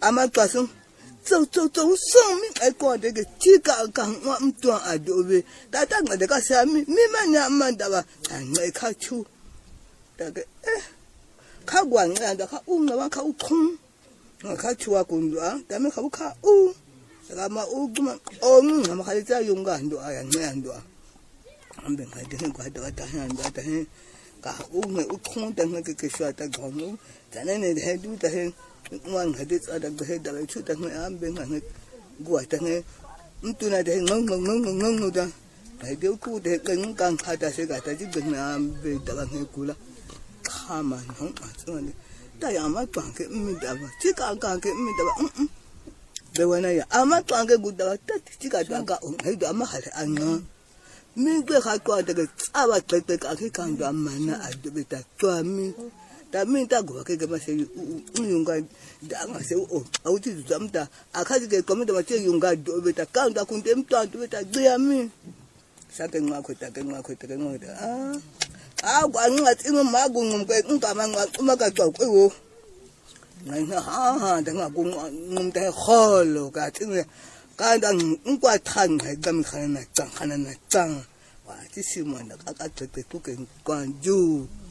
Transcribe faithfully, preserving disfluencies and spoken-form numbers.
amaqaso so so so so mi ekonde ke tika ka mtu adobe tata ngade ka sami mima nyamanda ba anqekha chu take eh kha kwanqanda kha unqa wakha uqhum ngakha chu wakundwa dame kha ukha u kama ukuma onqa makhalita yungando ayanqandwa ambe ngade ngwada kadahanda dahe ka unqe uqhunta ngeke ke shwata gqono tanene hedu dahe One had it at the head of a shoot at my arm, being on it. Go at me. Into that hang on, no, no, no, no, no. I do cool the gun gun had a cigarette. I did my arm, be the cooler. Come on, home, son. Diana can't get me down. Chica can't get me down. The one I am not going to go down. Chica got on. I do my head. I know. Me, we had got the hour to take a kick on the man. I do it at me. That means that go again. I say, you guys, I say, oh, I would do something. I can't get coming to my tail. You guys do it. I can't. I couldn't do it. I do me. Something more quick. I can more quick. Ah, I want not in a magun. Come on, Maga talk. Oh, ah, then I go on the hall. Got in there. Kind of quite tongue. I come kind of tongue and a tongue. What is you, man? I got to take cooking. Go and do.